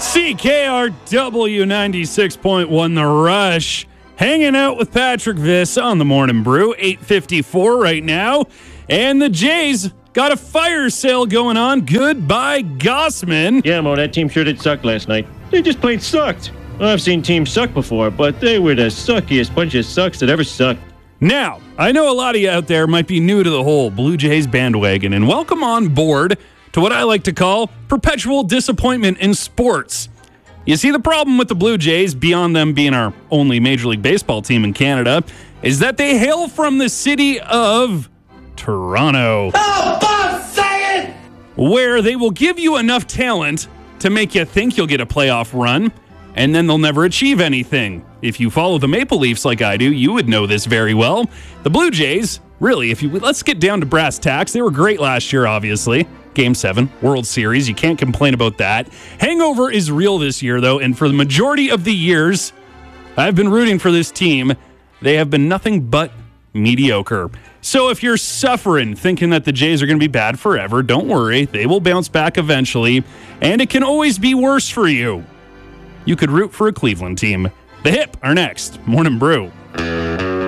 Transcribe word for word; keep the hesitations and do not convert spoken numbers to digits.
C K R W ninety-six point one The Rush. Hanging out with Patrick Viss on the Morning Brew. eight fifty-four right now. And the Jays got a fire sale going on. Goodbye, Gossman. Yeah, Mo, that team sure did suck last night. They just plain sucked. Well, I've seen teams suck before, but they were the suckiest bunch of sucks that ever sucked. Now, I know a lot of you out there might be new to the whole Blue Jays bandwagon, and welcome on board to what I like to call perpetual disappointment in sports. You see, the problem with the Blue Jays, beyond them being our only Major League Baseball team in Canada, is that they hail from the city of Toronto. Oh, boss, say it! Where they will give you enough talent to make you think you'll get a playoff run, and then they'll never achieve anything. If you follow the Maple Leafs like I do, you would know this very well. The Blue Jays, really, if you let's get down to brass tacks, they were great last year, obviously. Game seven, World Series, you can't complain about that. Hangover is real this year, though, and for the majority of the years I've been rooting for this team, they have been nothing but mediocre. So if you're suffering, thinking that the Jays are going to be bad forever, don't worry. They will bounce back eventually, and it can always be worse for you. You could root for a Cleveland team. The Hip are next. Morning Brew.